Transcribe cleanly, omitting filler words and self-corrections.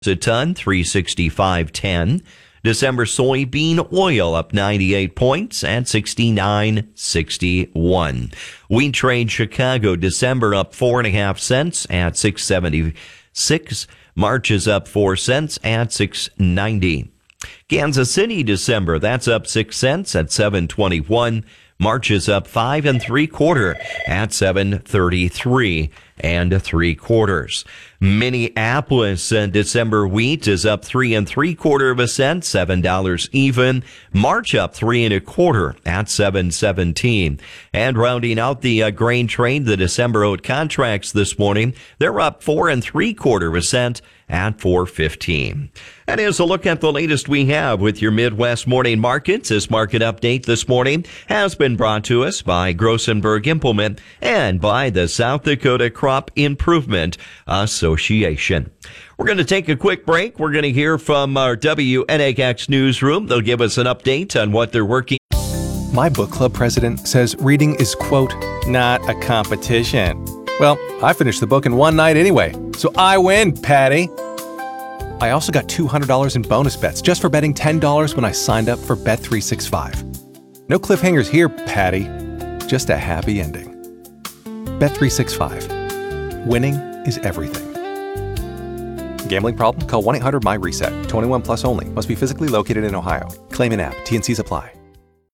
a ton, $365.10. December soybean oil up 98 points at $69.61. Wheat trade Chicago, December up 4.5 cents at $6.76. March is up 4 cents at $6.90. Kansas City, December, that's up 6 cents at $7.21. March is up 5 3/4 at $7.33 3/4. Minneapolis, December wheat is up 3 3/4 cents, $7 even. March up 3 1/4 at $7.17. And rounding out the grain trade, the December oat contracts this morning, they're up 4 3/4 cents at $4.15. And here's a look at the latest we have with your Midwest Morning Markets. This market update this morning has been brought to us by Grossenberg Implement and by the South Dakota Crop Improvement Association. We're going to take a quick break. We're going to hear from our WNHX newsroom. They'll give us an update on what they're working. My book club president says reading is, quote, not a competition. Well, I finished the book in one night anyway, so I win, Patty. I also got $200 in bonus bets just for betting $10 when I signed up for Bet365. No cliffhangers here, Patty. Just a happy ending. Bet365. Winning is everything. Gambling problem? Call 1-800-MY-RESET. 21 plus only. Must be physically located in Ohio. Claim in app. T&Cs apply.